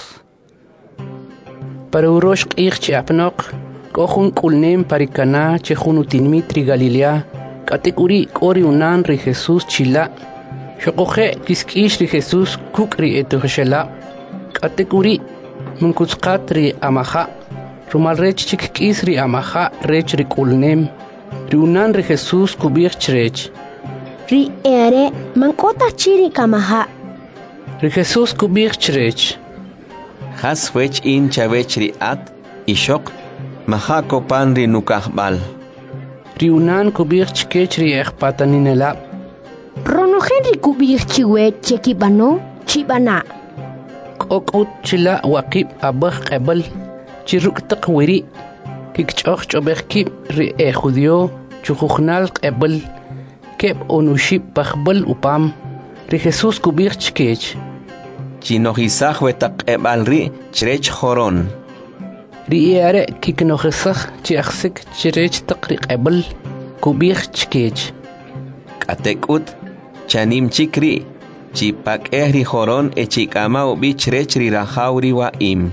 Para urosh q'ich chi apnoq, kohun kulnem parikana che junutinmitri Galilea, katekuri kori unan ri Jesús chila, shokoje kiskish ri Jesús kukri etuhshela, katekuri munkutsqat ri amaha, rumal rech chik kis ri amaha rech ri kulnem, ri unan ri Jesús kubich chrech. Ri ere mankota chiri kamaha. Ri Jesús kubich chrech. Has wech in chavech ri at, ishok, maha kopan ri nukahbal. Ri unan kubich chkech ri ekpataninela. Rono Henry kubich chiwech chekibano, chibana. Kokut chila wakib abah qebal, chiruk taqwiri, kikchoch chobekib ri e judio, chukukhnal qebal, keb onushib pahbal upam, ri Jesús kubich chkech. Chinohisaj wetak ebal ri chrech joron. Ri ere kiknohisaj chiaxik chrech taqri qebal, kubich chkech. Katekut, chanim chikri, chipak ehri joron e chikama ubi chrech ri rahauri wa im.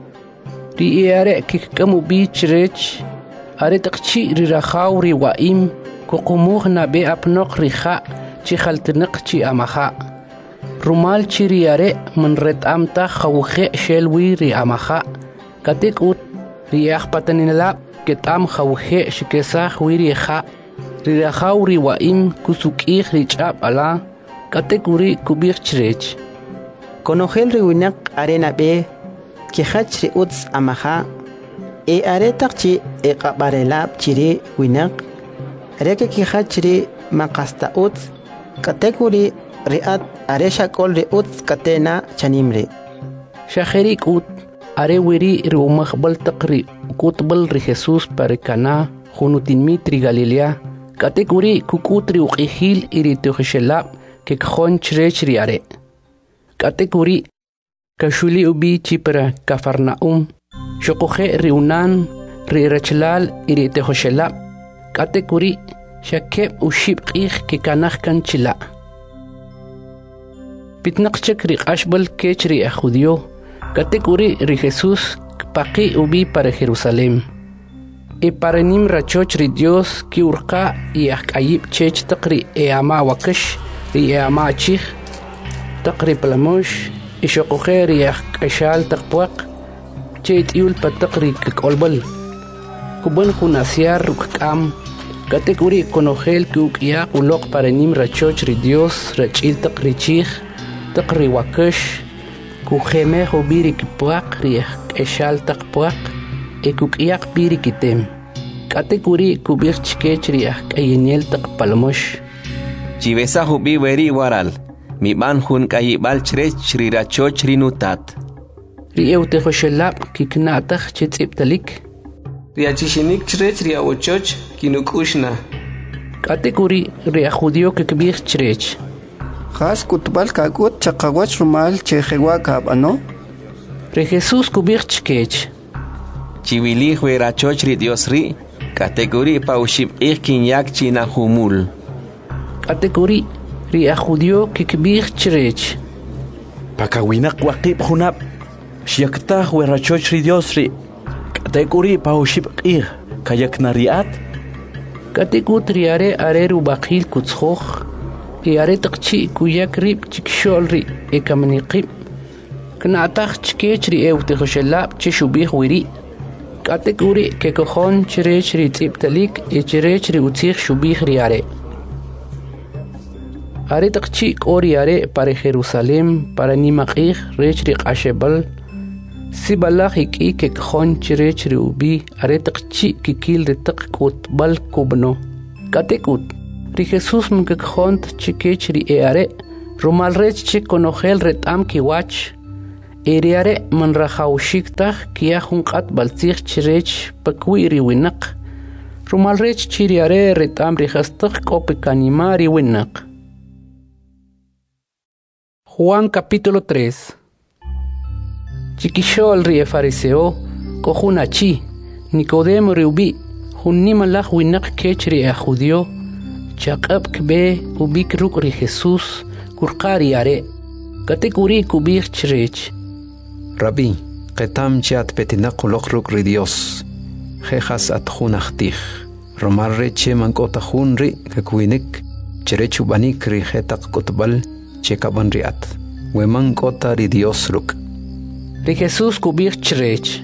Ri ere kikamu bi chrech, are taqchi ri rahauri wa im, kukumuh na be apnok riha, chikhaltinak chi amaha. Rumal chiri are man ret amta khawkhe shelwi ri amaha, katekut, ri akpatanila, ketam khawkhe shikesah wiri ha, ri rahauri wa im kusukih ri chab ala, katekuri kubich chrech. Konogel ri winak arena be, kihach ri uts amaha, e are takchi e kabarelab chiri winak, reke kihach ri makasta uts, katekuri riat aresha kol ri uts katena chanimre. Shaherik ut, are wiri ri umakhbal taqri, kutbal ri Jesús parikana, junutinmitri Galilea, katekuri kukutri uqihil iri tuhshelab, kekjon chrech ri are. Katekuri kashuli ubi chipra Kafarnaum, shokoje ri unan, ri rachlal iri tuhshelab, katekuri shakeb ushib qih kekanahkan chila. Pitnaqchek ri qashbal kech ri judio, katekuri ri Jesús paqi ubi para Jerusalem. E para nim rachoch ri Dios ki urqa y akayib chech taqri e ama wakash ri e ama chih taqri plamosh e shokoje ri akashal taqpuaq chet iul pataqri kolbal kuban kunasiar rukam katekuri konogel ki ukya ulok para nim rachoch ri Dios rachil taqri chih taqri wakash kujeme hobiri kipuaq ri akashal taqpuaq e kukyak piri kitem. Katekuri kubich chkech ri akayeniel taqpalmosh. Chivesa hubi weri waral. Mi ban hun kayibal chrech ri rachoch ri nutat. Ri eute hoshelab kiknatach chetziptalik. Ri achishinik chrech ri awochoch kinukushna. Katekuri ri ajudio kikbich chrech. Khas kutbal kakut chaqawach rumal chejewa kabano. Ri Jesús kubich chkech. Chivili huerachoch ri Dios ri, kategori paushib ikin yak china humul. Kategori ri ajudio kikbich chrech. Pakawinak wakib hunab, shiaktah huerachoch ri Dios ri, kategori paushib ik, kayak nariat. Kategut ri are are rubakil kutzhoch, e are takchi kuyak rib chikshol ri e kamaniqib. Knatach chkech ri eute hoshelab chishubih wiri. Kategori que cojon chrech ri tziptalik e chrech ri utzich shubih ri are. Are takchi ori are para Jerusalem para nimaqih rech ri qashebal si balak iki ke khon chire chire ubi are taqchi kikil de taqkut bal kubno katekut ri Jesus mun ke khon chike chiri e are rumal rech chi konogel retam ki wach eriare man rahaushikta kia hun qat baltich chirech pakwi ri winaq rumal rech chiriare retam ri khastaq kopikanimari winaq. Juan capítulo tres. Chiquishol rie fariseo cojunachi Nicodemo riubi junnima laj winak kechri a judio chaqab kbe ubik ruk ri Jesus kurqari are katekuri kubir chrech Rabbi qetam chat petina qoloq ruk ri Dios jejas at junachtij romar reche mankota junri kakwinik cherechu banik ri jetaq kutbal chekaban riat weman kota ri Dios ruk ri Jesus kubir chrech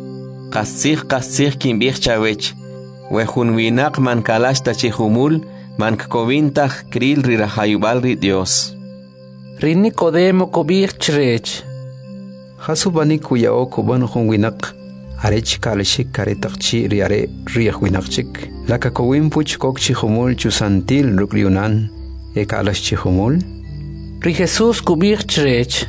qasih qasih kimbir chawech we junwinak man kalashta chihumul man kkovintah kril ri rahayubal ri Dios ri Nicodemo kubir chrech hasubani kuyao kuban junwinak arech kalishik karetaqchi ri are ri junakchik laka kowin puch kok chihumul chusantil rukriunan e kalash chihumul ri Jesus kubir chrech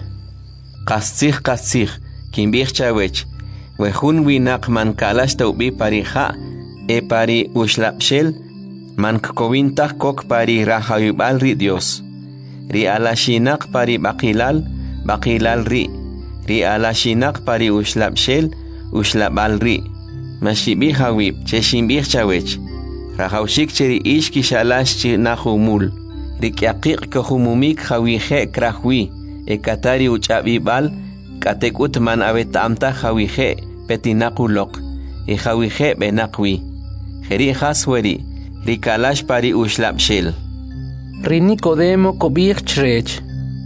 qasih qasih kimbir chawech we junwinak man kalashta ubi parija e pari ushlapshel man kkovintah kok pari rahayubal ri Dios ri alashinak pari baqilal baqilal ri ri alashinak pari ushlapshel ushlabal ri mashibi hawib cheshimbir chawech rahaushik cheri ish kishalash chi nahumul ri kyaqiq kohumumik hawihe krahwi e katari uchabibal katekut man avetamta hawihe petinakulok e hawihe benaqwi Jeri hasweri ri kalash pari ushlapshel ri Nicodemo kubir chrech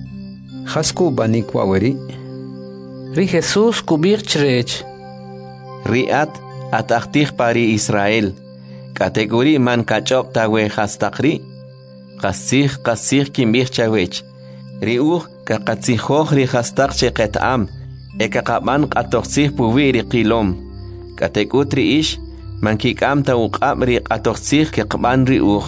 hasku banik waweri ri Jesus kubir chrech riat atachtih pari Israel kategori man kachop tawe hastaqri qasih qasih kimbir chawech ri uh ka qatsihoh ri hastaq cheqetam e ka qaban qatoqsih puwi ri qilom katekutri ish man kikam ta uqab ri qatoqsih ke qaban ri uh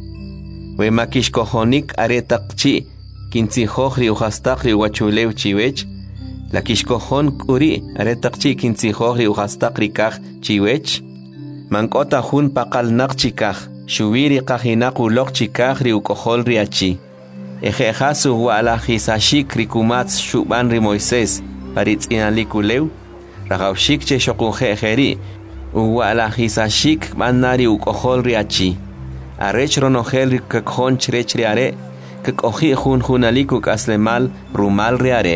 we makish kohonik are taqchi kintsihoh ri hastaq ri wachulew chiwech la kishkohon kuri are taqchi kintsihoh ri hastaq ri kaj chiwech mankota jun paqal naqchikaj shubiri qajinaq uloq chikaj ri ukohol ri achi ejejasu wala hisashik ri kumats shuban ri Moisés paritz'inalikulew ragawshik che shoqunje jeri wala hisashik manari ukohol ri achi arech ronogel ri kakjon chrech ri are kakoji jun junaliku kaslemal rumal ri are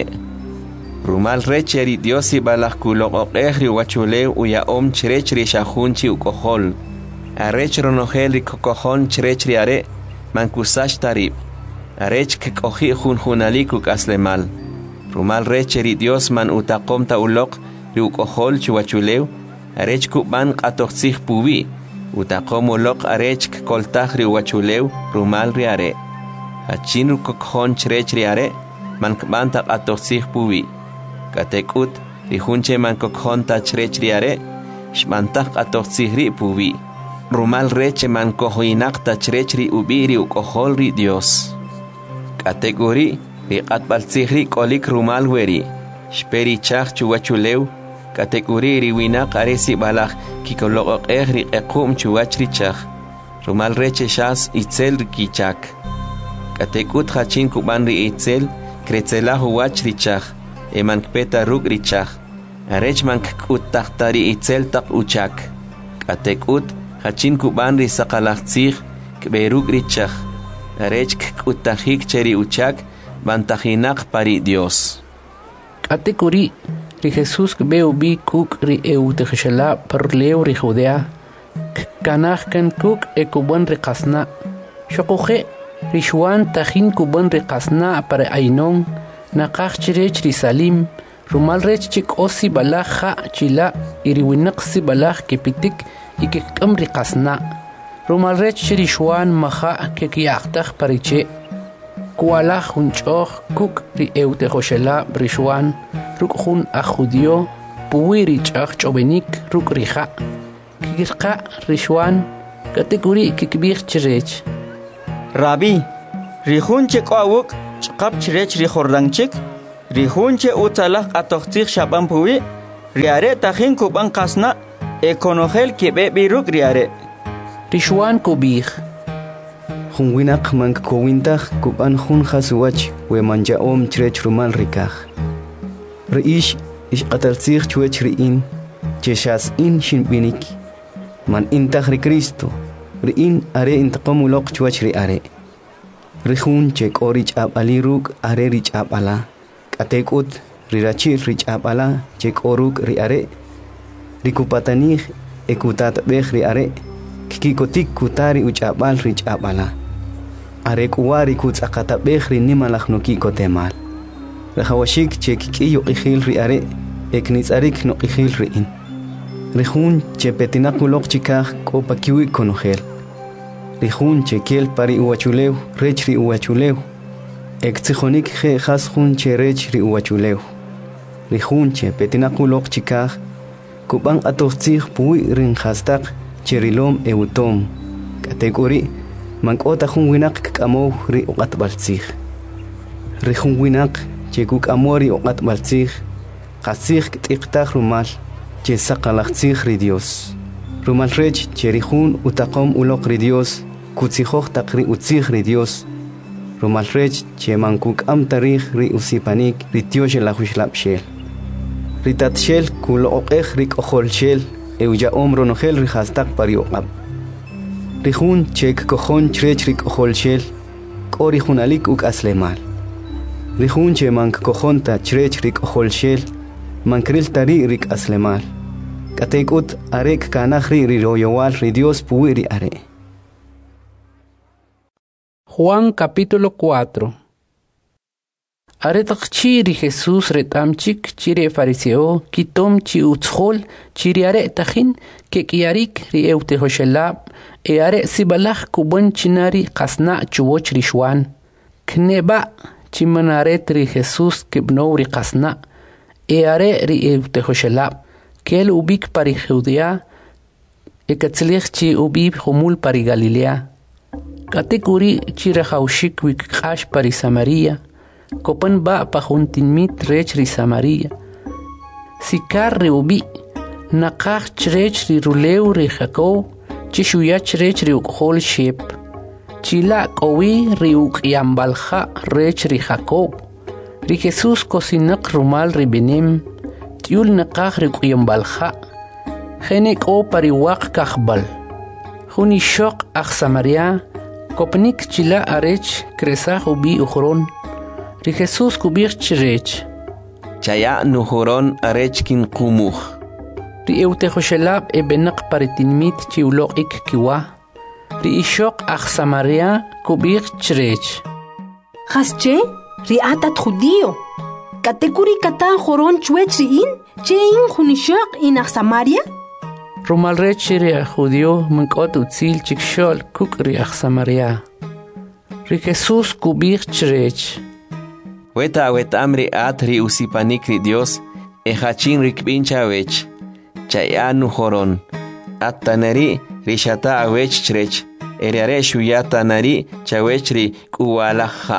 rumal recheri Diosi balaj kuloqoqej ri wachulew uya om chrech ri shajunchi ukohol arech ronogel ri kokojon chrech ri are mankusash tarib arech kakoji jun junaliku kaslemal rumal recheri Dios man utaqom ta uloq ri ukohol chuwachulew arech kuban qatoqsih puwi utaqom uloq arech koltaj ri wachulew rumal ri are achin kokojon chrech ri are man kbanta qatoqsih puwi katekut ri junche man kokjon ta chrech ri are shmantaj qatoqsih ri puwi rumal reche man kohinaq ta chrech ri ubi ri ukohol ri Dios kategori ri qatbalsih ri kolik rumal weri shperi chaj chuwachulew kategori ri winaq aresi balaj kikoloqoqej ri qequm chuwach ri chaj rumal reche shas itzel ri kichak katekut hachin kuban ri itzel kretzelah wach ri chaj eman kpeta ruk ri chaj arech man kut tahtari itzel taq uchak katekut hachin kuban ri saqalaqtzij kberuk ri chaj arech kut tajik cheri uchak bantajinaq pari Dios katekuri ri Jesus kbe ubi kuk ri eutejshala parlew ri Judea kanaj kan kuk e kuban ri qasna shoquje ri Juan tajin kuban ri qasna para ainon naqaj chirech ri salim rumal rech chik osi balaja chila iri winaqsi balaj kepitik ikekam ri qasna rumal rech chiri Juan maja ke kiaqtaj pariche kuala junchoh kuk ri eute hoshela brishwan ruk hun a judio puwiri chach chobenik ruk riha kirqa rishwan kategori kikbir chirech Rabi rihun che qawuk chqap chirech ri khordangchik rihun che utalaq atoqtiq shaban puwi riare tahin kuban qasna ekonogel kebe biruk riare rishwan kubih Hun winak mank kowintach kuban hun khasuwach we manja om chirech rumal rikach Riish ish qatalsig chwech riin cheshas in shinbinik man intach ri Cristo riin are intaqamu loq chwech ri are Rihun che qorich ab aliruk are rich ab ala katekut rirachi rich ab ala che qoruk ri are rikupatani ekutat beh ri are kikotik kutari uchabal rich ab ala are kuwari kutsaqata beh ri nimalakh noki kotemal Rehawashik che kikiyo ikhil ri are eknits arik no ikhil ri in Rihun che petinakulok chikah ko pakiwi konogel Rihun che kel pari uachulew rech ri uachulew Ektsijonik je khas hun che rech ri uachulew Rihun che petinakulok chikah kuban atoxtzig puwi rin khastaq cherilom eutom kategori mankota hun winak kamo ri uqatbaltzig Rihun winak che kuk amori uqatbaltzig qasig tiqtaq rumal che saqalaqtzig ri Dios rumal rech che rihun utaqom uloq ri Dios kutsijoj taqri utzig ri Dios rumal rech che mankuk am tarikh ri usipanik ri tiosh la khuslabshel ritatshel kuloqej ri qojolshel euja omro nogel ri khastaq parioqab rihun che kojon chrech ri qojolshel qori hunalik uk aslemal rihun che mank kojonta chrech ri qojolshel mankril tari rik aslemal katekut arek kanahri ri royowal ri Dios puiri are Juan capítulo cuatro Aretak chiri Jesús retamchik chire fariseo kitom chi utshol chiri are tajin ke kiarik ri eute hoshelab e are sibalach kubon chinari qasna chuwoch rishwan kneba chimanaret ri Jesús kibno ri qasna e are ri eute hoshelab kel ubik pari Judea e katzlich chi ubib humul pari Galilea Kategori chira haushik wik qash pari Samaria Kopan ba pahuntin mit rech ri Samaria Sikar ri ubi Naqaq chrech ri rulew ri Jacob Chishuya chrech ri uqhol shep Chila qawi ri uqyambalha rech ri Jacob Ri Jesus kosinaq rumal ri benem Tiul naqaq ri uqyambalha Genek o pari waq kakhbal Huni shok ach Samaria Kopnik chila arech kresah ubi ukhron Ri Jesus kubir chirech Chaya nuhuron arech kin qumuh Ri eute khoshelab e benaq paritinmit chiuloq ik kiwa Ri ishok ach Samaria kubir chirech Khasche ri atat judio Kategori kata khoron chwech ri in che in khunishaq in ach Samaria Rumal rech ri judio mnkot utzil chikshol kuk ri ach Samaria Ri Jesus kubir chirech Weta weta amri atri usipanik ri Dios e hachin rikbincha wech chaya nuhoron attanari rishata awech chrech eriare shuyata nari chawech ri kuwalaha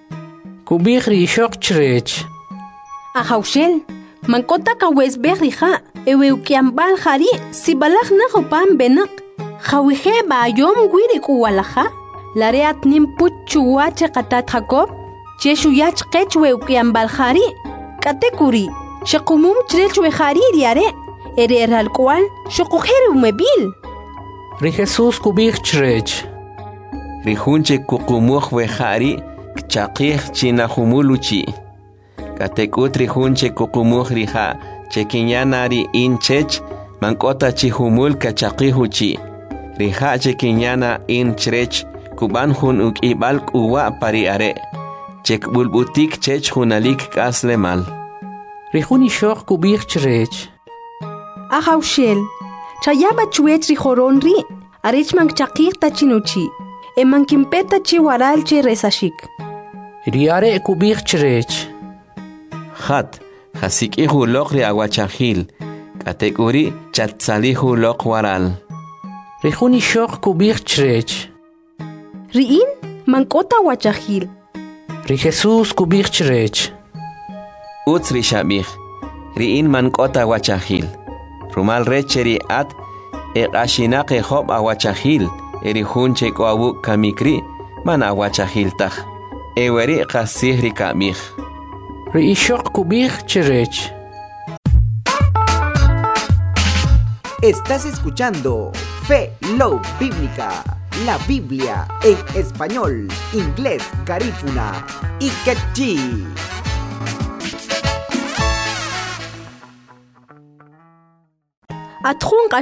kubir ri shok chrech Ahaushel mankota kawes berriha ewe ukiambal khari sibalach na hopam benak khawihe ba yom gwiri kuwalaha lareat nim puchuwa chaqatat Jacob Jeshu yach qechwe ukiambal khari katekuri shaqumum chrechwe khari riare ere eral kwal shaqoher umebil Ri Jesus kubir chrech Ri hunche kuqumuh we khari kchaqih china humuluchi Katekut ri hunche kuqumuh riha chekinyanari inchech mankota chi humul kachaqihuchi riha chekinyana in chrech kuban hun ukibal kuwa pari are Chek bulbutik chech hunalik kasle mal. Rihuni shok kubir chrech. Ahaushel. Chayaba chuech rihoron ri. Arich mang chakir tachinuchi. E mang kimpeta chi waral chi resashik. riare kubih chrech. Hat, hasik ihu lok ri aguachahil. Kategori chatsalihu lok waral. Rihuni shok kubih chrech. Riin mankota wachahil. Ri Jesus kubih chrech. Uts ri shabih. Riin mankota wachahil. Rumal recheri at e ashinaq e hob awachahil. Eri hunche ko awu kamikri man awachahil tah. Eweri qasih ri kamih. Ri shok kubih chrech. Estás escuchando Fe Love Bíblica, la Biblia en español, inglés, garífuna y quechí. Atjun